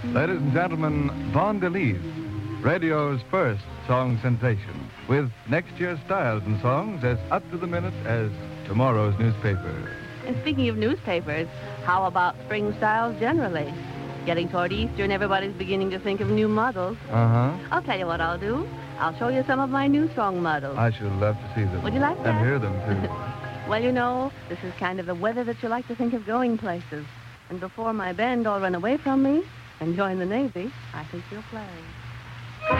Ladies and gentlemen, Von Delise, radio's first song sensation, with next year's styles and songs as up to the minute as tomorrow's newspaper. And speaking of newspapers, how about spring styles generally? Getting toward Easter and everybody's beginning to think of new models. I'll tell you what I'll do. I'll show you some of my new song models. I should love to see them. Would you like that? And hear them, too. Well, you know, this is kind of the weather that you like to think of going places. And before my band all run away from me and join the Navy, I think you'll play.